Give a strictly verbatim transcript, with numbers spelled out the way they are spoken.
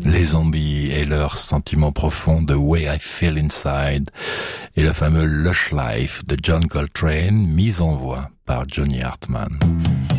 Les zombies et leurs sentiments profonds de Way I Feel Inside et le fameux Lush Life de John Coltrane mis en voix par Johnny Hartman.